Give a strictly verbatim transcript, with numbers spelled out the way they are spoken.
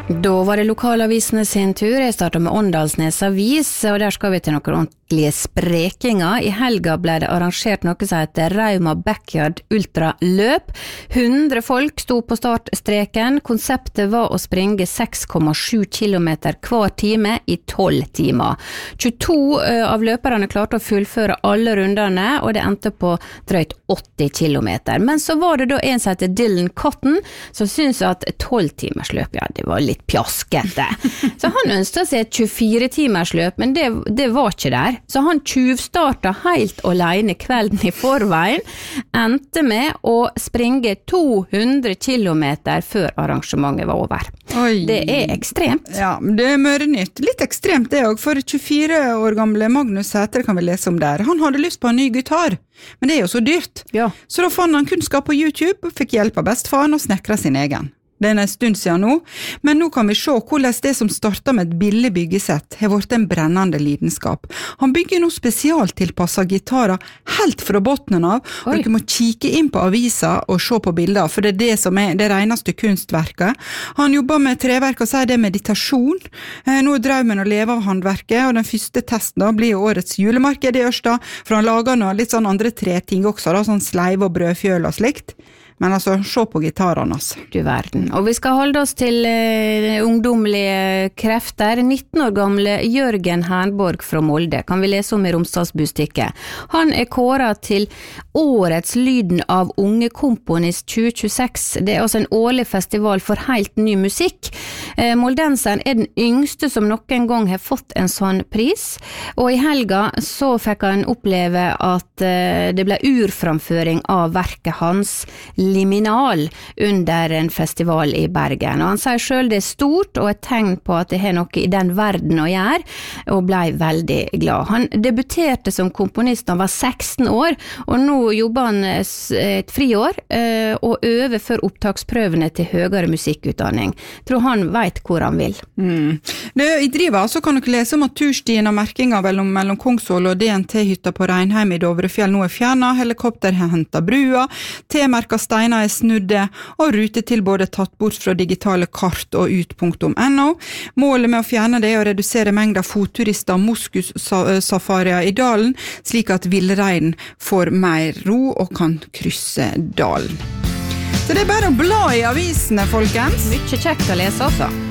Da var det lokalavisene sin tur. Jeg startet med Åndalsnes Avis, og der skal vi til noen ordentlige sprekinger. I helga ble det arrangert noe som heter Rauma Backyard Ultra Løp. hundre folk sto på startstreken. Konseptet var å springe seks komma sju kilometer hver time i tolv timer. tjueto av løperne klarte å fullføre alle rundene, og det endte på drøyt åtti kilometer. Men så var det da en som heter Dylan Cotton, som syntes at tolv timers løp, ja, det var litt pjaskete. Så han ønsket seg et tjuefire timers løp, men det, det var ikke der. Så han tjuvstartet helt alene kvelden i forveien, endte med å springe to hundre kilometer før arrangementet var over. Oi. Det er ekstremt. Ja, det er mørenytt. Litt ekstremt det også, for tjuefire år gamle Magnus Sæter kan vi lese om der. Han hadde lyst på en ny gitar, men det er jo så dyrt. Ja. Så da fant han kunnskap på YouTube og fikk hjelp av bestefaren og snekret sin egen. Det er en stund siden nå, men nå kan vi se hvordan det som startet med et billig byggesett har vært en brennende lidenskap. Han bygger nå spesialtilpasset gitarer helt fra bottenen av, og Oi. Du må kikke inn på avisa og se på bilder, for det er det som er det reneste kunstverket. Han jobber med treverk og sier det er meditasjon. Nå er drømmen å leve av handverket, og den første testen da blir jo årets julemarked i Ørsta, for han lager nå litt sånn andre treting også, da, sånn sleiv og brødfjøl og slikt. Men altså, se på gitarene, altså. Du verden. Og vi skal holde oss til uh, ungdomlige krefter. nitten år gamle Jørgen Hernborg fra Molde kan vi lese om i Romsdalsbustikket. Han er kåret til årets Lyden av unge komponist tjue tjueseks. Det er altså en årlig festival for helt ny musikk. Uh, Moldenseren er den yngste som noen gang har fått en sånn pris. Og i helga så fikk han oppleve at uh, det ble urframføring av verket hans Liminal under en festival i Bergen. Og han sier selv det er stort og et tegn på at det har noe i den verden å gjøre, og ble veldig glad. Han debuterte som komponist da han var seksten år, og nå jobber han et friår og øver for opptaksprøvene til høyere musikkutdanning. Jeg tror han vet hvor han vil. Mm. Det, I Driva så kan dere lese om at turstien og merkinga mellom, mellom Kongsvoll og D N T-hytta på Reinheim i Dovrefjell nå er fjernet, helikopter har hentet brua, T-merka steiner er snudde, og rutetilbudet tatt bort fra digitale kart og ut punktum no. Målet med å fjerne det er å redusere mengden fotturister og moskussafarier i dalen, slik at villreinen får mer ro og kan krysse dalen. Så det er bare å bla i avisene, folkens. Mykje kjekt å lese også.